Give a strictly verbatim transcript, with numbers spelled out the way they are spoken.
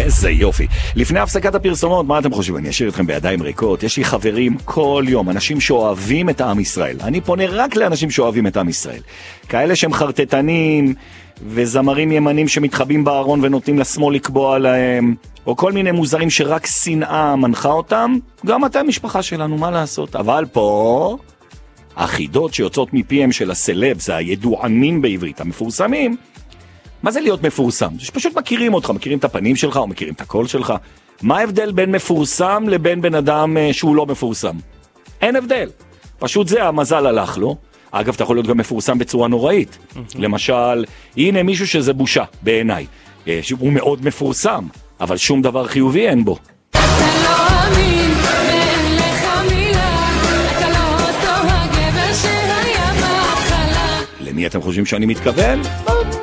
איזה יופי. לפני הפסקת הפרסומות, מה אתם חושבים? אני אשאיר אתכם בידיים ריקות. יש לי חברים כל יום, אנשים שאוהבים את העם ישראל. אני פונה רק לאנשים שאוהבים את העם ישראל. כאלה שהם חרטטנים וזמרים ימנים שמתחבאים בארון ונותנים לשמאל לקבוע להם, או כל מיני מוזרים שרק שנאה מנחה אותם. גם אתם משפחה שלנו, מה לעשות? אבל פה החידות שיוצאות מפיהם של הסלב, זה הידוענים בעברית, המפורסמים. מה זה להיות מפורסם? זה שפשוט מכירים אותך, מכירים את הפנים שלך או מכירים את הקול שלך. מה ההבדל בין מפורסם לבין בן אדם שהוא לא מפורסם? אין הבדל. פשוט זה המזל הלך לו. אגב, אתה יכול להיות גם מפורסם בצורה נוראית. למשל, הנה מישהו שזה בושה בעיניי. הוא מאוד מפורסם, אבל שום דבר חיובי אין בו. אתה לא אמין, ואין לך מילה, אתה לא אותו הגבר שהיה בהתחלה. למי אתם חושבים שאני מתכוון?